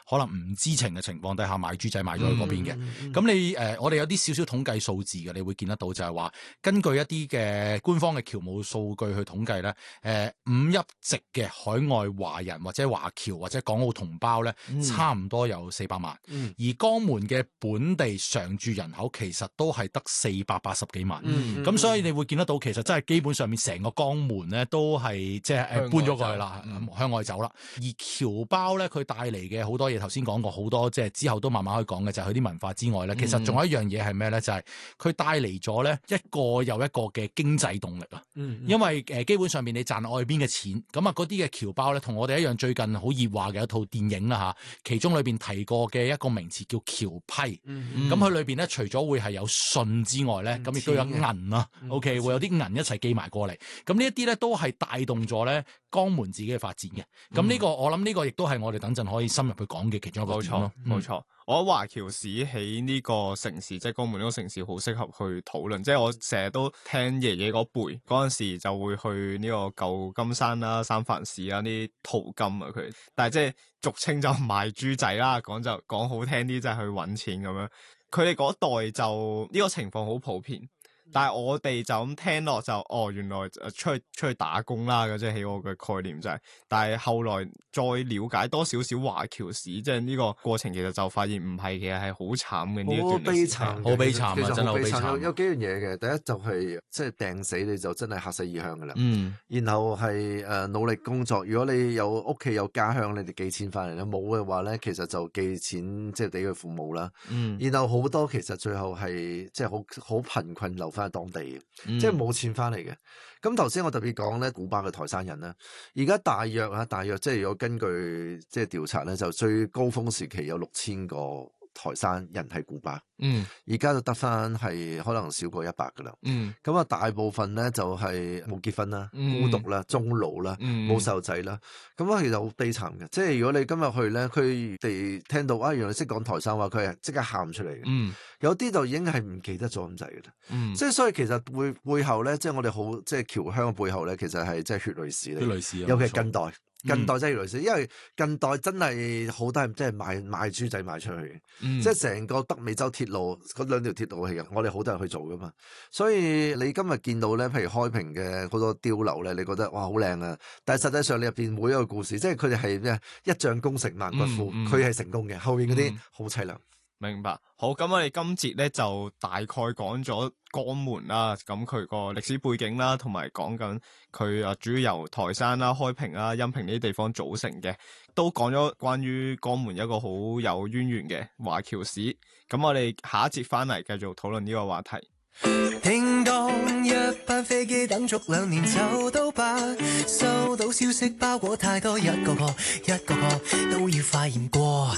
可能唔知情嘅情況底下賣豬仔賣咗去嗰邊嘅。咁你我哋有啲少少統計數字嘅，你會見得到就係話，根據一啲嘅官方嘅僑務數據去統計咧，五邑籍嘅海外華人或者華僑或者港澳同胞咧，差唔多有400萬，而江門嘅本地常住人口其實都係得480幾萬，咁所以你會見得到，其實真係基本上面成個江門咧都係即係搬咗過去啦，向外走啦。而僑胞咧，佢帶嚟嘅好多嘢，頭先講過好多，即係之後都慢慢可以講嘅，就係佢啲文化之外咧，其實仲有一樣嘢係咩咧？就係佢帶嚟咗咧一個又一個嘅經濟動力啊。因為基本上面你賺外邊嘅錢，咁啊嗰啲嘅僑胞咧，同我哋一樣最近好熱話嘅一套電影啦嚇，其中裏邊提過嘅一個名詞叫僑批。咁佢裏邊咧除咗會係有信之外咧，咁亦都有銀啊。OK， 會有啲銀一齊寄埋過嚟。咁呢一啲咧都係帶動咗咧江門自己嘅發展嘅。咁呢個我諗呢個亦都係我哋等陣可以深入去講嘅其中一個點咯。 冇錯。我覺得華僑史喺呢個城市，即係江門呢個城市，好適合去討論。即係我成日都聽爺爺嗰輩嗰陣時，就會去呢個舊金山啦、三藩市啊啲淘金啊佢。但係即係俗稱就賣豬仔啦，講好聽啲就係去揾錢咁樣。佢哋嗰代就呢個情況好普遍。但係我哋就咁聽落就原來出去打工啦嘅，即係喺我嘅概念就係。但係後來再了解多少少華僑史，即係呢個過程，其實就發現唔係，其實係好慘嘅呢一段歷史。 好悲慘啊！真係好悲慘。 有幾樣嘢嘅，第一就係即係掟死你就真係嚇死異鄉噶啦。然後係努力工作，如果你有屋企有家鄉，你哋寄錢翻嚟啦；冇嘅話咧，其實就寄錢即係俾佢父母啦。然後好多其實最後係即係好貧困留翻喺當地嘅，即係冇錢翻嚟嘅。咁頭先我特別講咧，古巴嘅台山人咧，而家大約即係如果根據即係調查咧，就最高峰時期有6000個台山人喺古巴，而家就得翻係可能少過100噶啦。咁啊，大部分咧就係冇結婚啦、孤獨啦、終老啦、冇細路仔啦。咁啊，其實好悲慘嘅。即係如果你今日去咧，佢哋聽到原來識講台山話，佢係即刻喊出嚟嘅。有啲就已經係唔記得咗咁滯嘅啦。即係所以其實背後咧，即係我哋好即係僑鄉嘅背後咧，其實係即係血淚史嚟。血淚史啊，尤其係近代。近代真係血淚史，因為近代真係好多人即係賣豬仔賣出去，即係成個北美洲鐵路嗰2條鐵路係我哋好多人去做噶嘛。所以你今日見到咧，譬如開平嘅好多碉樓咧，你覺得哇好靚啊！但係實際上你入邊每一個故事，即係佢哋係咩一將功成萬骨枯，佢係成功嘅，後面嗰啲好凄涼。 明白。好，咁我哋今節咧就大概講咗江門啦，咁佢個歷史背景啦，同埋講緊佢主要由台山啦、開平啦、恩平呢啲地方組成嘅，都講咗關於江門一個好有淵源嘅華僑史。咁我哋下一節翻嚟繼續討論呢個話題。 叮當，一班飛機等足2年就到吧，收到消息包裹太多，一個個都要發現過。